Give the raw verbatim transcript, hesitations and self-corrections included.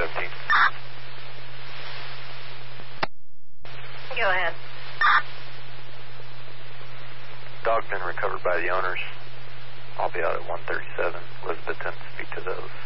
seventeen. Go ahead. Dog's been recovered by the owners. I'll be out at one thirty-seven. Elizabeth, speak to those.